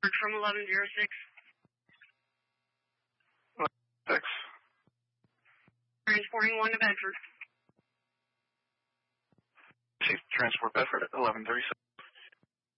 From 1106. 6. Transporting 1 to Bedford. Chief, transport Bedford at 1137.